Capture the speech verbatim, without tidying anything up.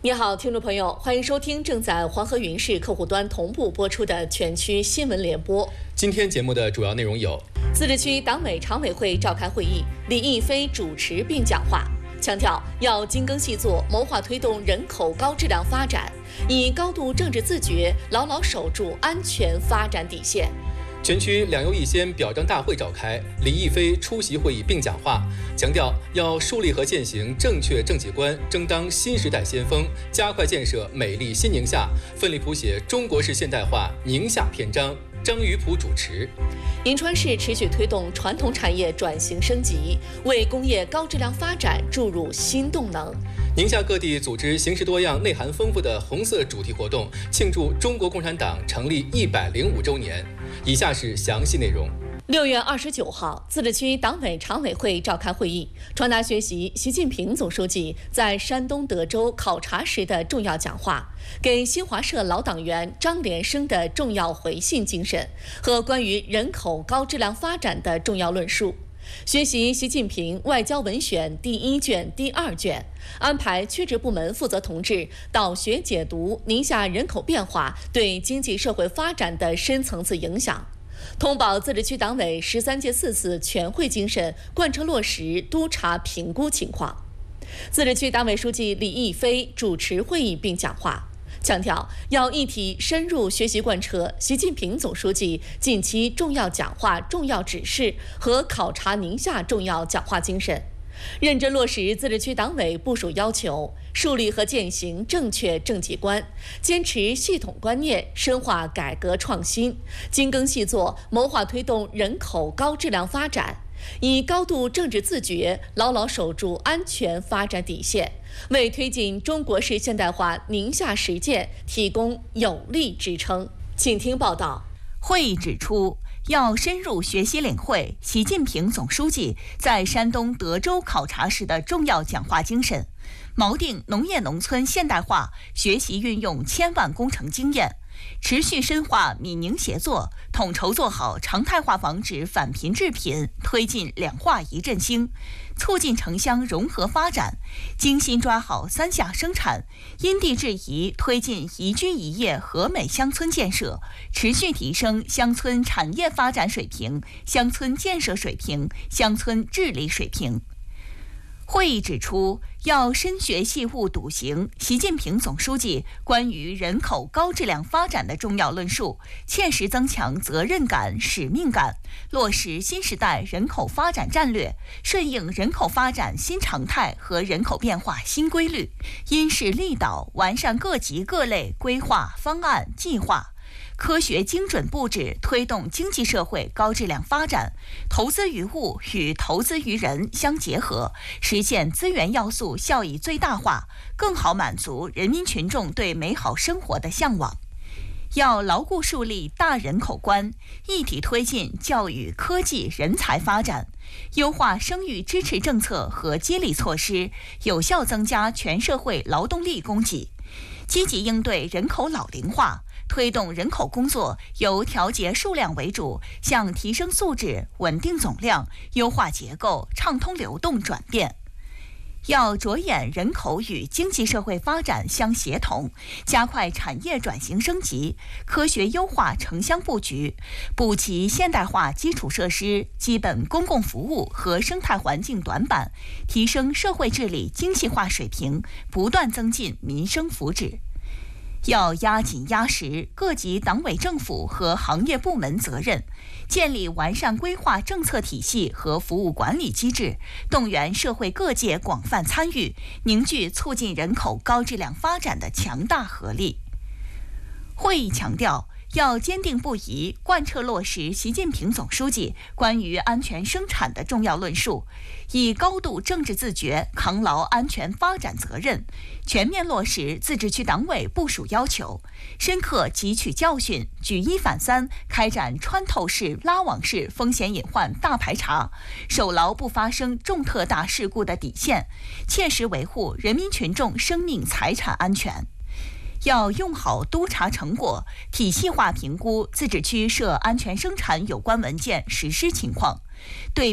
你好，听众朋友，欢迎收听正在黄河云视客户端同步播出的全区新闻联播。 今天节目的主要内容有： 自治区党委常委会召开会议，李毅飞主持并讲话，强调要精耕细作，谋划推动人口高质量发展，以高度政治自觉，牢牢守住安全发展底线。 全区两优一先表彰大会召开，李毅飞出席会议并讲话，强调要树立和践行正确政绩观，争当新时代先锋，加快建设美丽新宁夏，奋力谱写中国式现代化宁夏篇章。张于普主持。 银川市持续推动传统产业转型升级，为工业高质量发展注入新动能。 宁夏各地组织形式多样、内涵丰富的红色主题活动，庆祝中国共产党成立一百零五周年。以下是详细内容。 六月二十九号，自治区党委常委会召开会议，传达学习习近平总书记在山东德州考察时的重要讲话，给新华社老党员张连生的重要回信精神和关于人口高质量发展的重要论述。学习习近平外交文选第一卷、第二卷，安排区直部门负责同志导学解读宁夏人口变化对经济社会发展的深层次影响，通报自治区党委十三届四次全会精神贯彻落实督查评估情况。自治区党委书记李毅飞主持会议并讲话，强调要一体深入学习贯彻习近平总书记近期重要讲话重要指示和考察宁夏重要讲话精神，认真落实自治区党委部署要求，树立和践行正确政绩观，坚持系统观念，深化改革创新，精耕细作，谋划推动人口高质量发展，以高度政治自觉，牢牢守住安全发展底线，为推进中国式现代化宁夏实践提供有力支撑。请听报道。 会议指出，要深入学习领会习近平总书记在山东德州考察时的重要讲话精神，锚定农业农村现代化学习运用千万工程经验，持续深化闽宁协作，统筹做好常态化防止返贫致贫，推进两化一振兴，促进城乡融合发展，精心抓好三下生产，因地制宜推进宜居宜业和美乡村建设，持续提升乡村产业发展水平、乡村建设水平、乡村治理水平。会议指出，要深学细悟笃行习近平总书记关于人口高质量发展的重要论述，切实增强责任感、使命感，落实新时代人口发展战略，顺应人口发展新常态和人口变化新规律，因势利导，完善各级各类规划方案计划，科学精准布置，推动经济社会高质量发展，投资于物与投资于人相结合，实现资源要素效益最大化，更好满足人民群众对美好生活的向往。要牢固树立大人口观，一体推进教育、科技、人才发展，优化生育支持政策和激励措施，有效增加全社会劳动力供给，积极应对人口老龄化，推动人口工作由调节数量为主，向提升素质、稳定总量、优化结构、畅通流动转变。要着眼人口与经济社会发展相协同，加快产业转型升级，科学优化城乡布局，补齐现代化基础设施、基本公共服务和生态环境短板，提升社会治理精细化水平，不断增进民生福祉。要压紧压实各级党委政府和行业部门责任，建立完善规划政策体系和服务管理机制，动员社会各界广泛参与，凝聚促进人口高质量发展的强大合力。会议强调，要坚定不移贯彻落实习近平总书记关于安全生产的重要论述，以高度政治自觉扛牢安全发展责任，全面落实自治区党委部署要求，深刻汲取教训，举一反三，开展穿透式、拉网式风险隐患大排查，守牢不发生重特大事故的底线，切实维护人民群众生命财产安全。要用好督查成果，体系化评估自治区涉安全生产有关文件实施情况，对